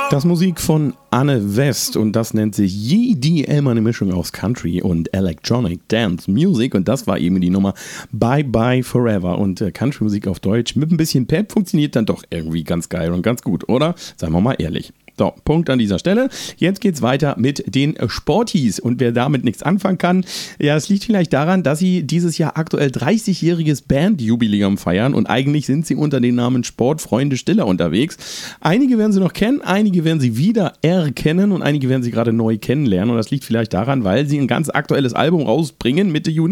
Das Musik von Anne West und das nennt sich EDM, eine Mischung aus Country und Electronic Dance Music und das war eben die Nummer Bye Bye Forever und Country-Musik auf Deutsch mit ein bisschen Pep funktioniert dann doch irgendwie ganz geil und ganz gut, oder? Seien wir mal ehrlich. So, Punkt an dieser Stelle. Jetzt geht's weiter mit den Sporties. Und wer damit nichts anfangen kann, ja, es liegt vielleicht daran, dass sie dieses Jahr aktuell 30-jähriges Bandjubiläum feiern und eigentlich sind sie unter dem Namen Sportfreunde Stiller unterwegs. Einige werden sie noch kennen, einige werden sie wieder erkennen und einige werden sie gerade neu kennenlernen. Und das liegt vielleicht daran, weil sie ein ganz aktuelles Album rausbringen Mitte Juni.